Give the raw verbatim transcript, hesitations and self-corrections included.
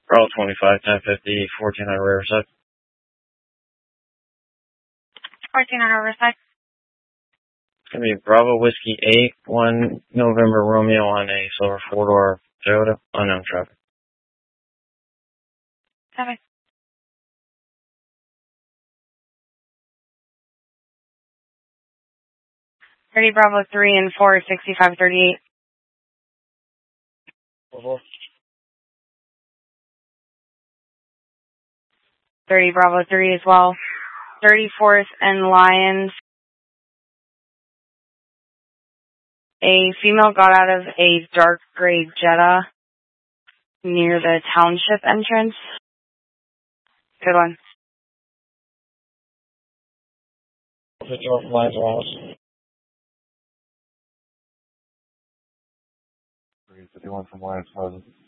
Bravo twenty-five, ten fifty, fourteen hundred Riverside. fourteen hundred Riverside. It's going to be Bravo Whiskey eight, one November Romeo on a silver four-door Toyota, unknown traffic. Copy. thirty Bravo three and four, sixty-five thirty-eight. Uh-huh. thirty Bravo three as well. thirty-fourth and Lions. A female got out of a dark gray Jetta near the township entrance. Good one. fifty-one from Lions Wallace. fifty-one from Lions Pleasant.